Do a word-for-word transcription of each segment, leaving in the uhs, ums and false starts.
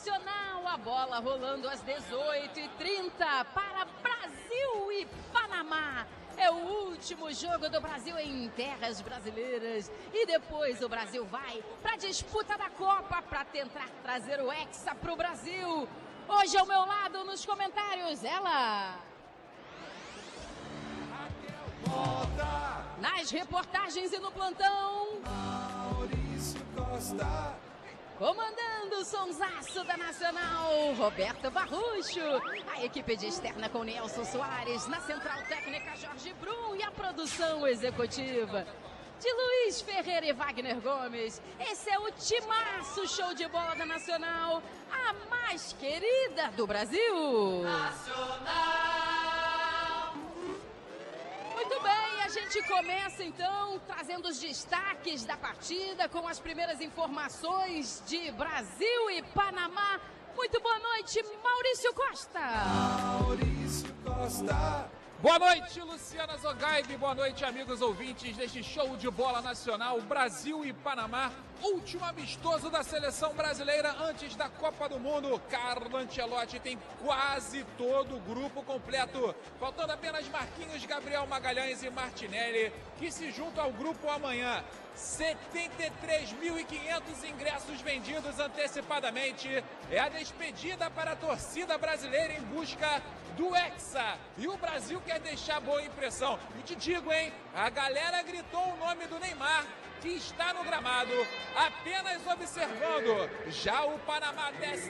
nacional. A bola rolando às dezoito e trinta para Brasil e Panamá. É o último jogo do Brasil em terras brasileiras. E depois o Brasil vai para a disputa da Copa para tentar trazer o Hexa para o Brasil. Hoje ao meu lado nos comentários, ela... Nas reportagens e no plantão, Maurício Costa. Comandando o sonsaço da Nacional, Roberto Barrucho. A equipe de externa com Nelson Soares, na central técnica Jorge Brum e a produção executiva de Luiz Ferreira e Wagner Gomes. Esse é o timaço show de bola da Nacional, a mais querida do Brasil. Nacional. Muito bem, a gente começa então trazendo os destaques da partida com as primeiras informações de Brasil e Panamá. Muito boa noite, Maurício Costa. Maurício Costa. Boa noite, Luciana Zogaib. Boa noite, amigos ouvintes deste show de bola nacional Brasil e Panamá. Último amistoso da seleção brasileira antes da Copa do Mundo. Carlo Ancelotti tem quase todo o grupo completo. Faltando apenas Marquinhos, Gabriel Magalhães e Martinelli, que se juntam ao grupo amanhã. setenta e três mil e quinhentos ingressos vendidos antecipadamente. É a despedida para a torcida brasileira em busca do Hexa. E o Brasil quer deixar boa impressão. E te digo, hein, a galera gritou o nome do Neymar, que está no gramado, apenas observando. Já o Panamá desce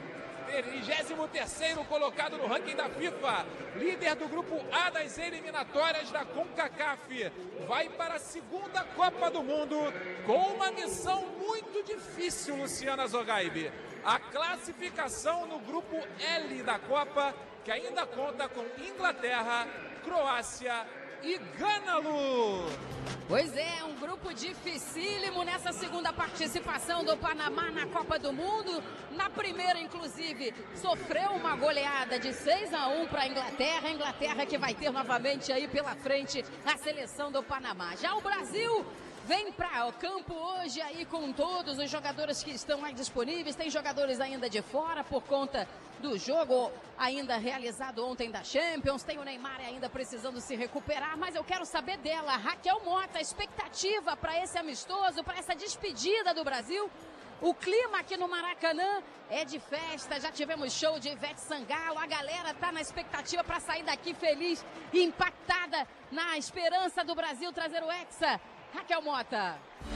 trigésimo terceiro colocado no ranking da FIFA, líder do grupo A das eliminatórias da CONCACAF, vai para a segunda Copa do Mundo com uma missão muito difícil, Luciana Zogaib. A classificação no grupo L da Copa, que ainda conta com Inglaterra, Croácia e Gana, Lu. Pois é, um grupo dificílimo nessa segunda participação do Panamá na Copa do Mundo. Na primeira, inclusive, sofreu uma goleada de seis a um para a Inglaterra. A Inglaterra que vai ter novamente aí pela frente a seleção do Panamá. Já o Brasil vem para o campo hoje aí com todos os jogadores que estão aí disponíveis. Tem jogadores ainda de fora por conta do jogo ainda realizado ontem da Champions. Tem o Neymar ainda precisando se recuperar, mas eu quero saber dela, Raquel Mota, expectativa para esse amistoso, para essa despedida do Brasil. O clima aqui no Maracanã é de festa, já tivemos show de Ivete Sangalo, a galera tá na expectativa para sair daqui feliz e impactada na esperança do Brasil trazer o Hexa. Raquel Mota.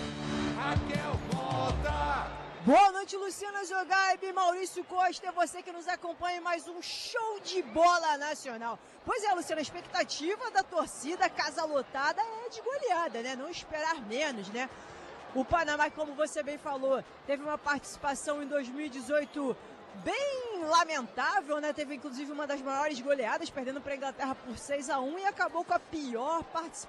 Raquel Mota. Boa noite, Luciana Zogaib, Maurício Costa, você que nos acompanha em mais um show de bola nacional. Pois é, Luciana, a expectativa da torcida casa lotada é de goleada, né? Não esperar menos, né? O Panamá, como você bem falou, teve uma participação em dois mil e dezoito bem lamentável, né? Teve inclusive uma das maiores goleadas, perdendo para a Inglaterra por seis a um e acabou com a pior participação